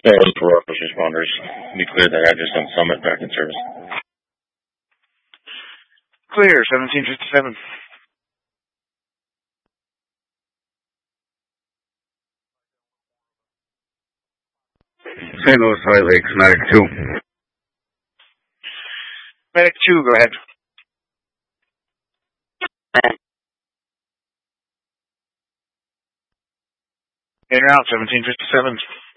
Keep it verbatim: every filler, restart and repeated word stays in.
And for our first responders, be clear that address on Summit back in service. Clear, seventeen fifty-seven. Saint Louis White Lakes, Medic two. Medic two, go ahead. In route, seventeen fifty-seven.